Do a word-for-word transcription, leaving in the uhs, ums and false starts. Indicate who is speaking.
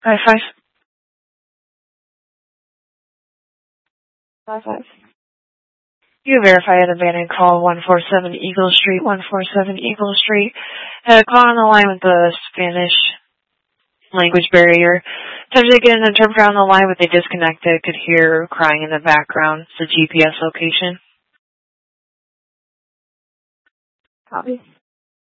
Speaker 1: Five five. Five five. You verified abandoned call one four seven Eagle Street, one four seven Eagle Street. Had a call on the line with the Spanish language barrier. Attempted to get an interpreter on the line, but they disconnected. Could hear crying in the background. It's a G P S location. Copy.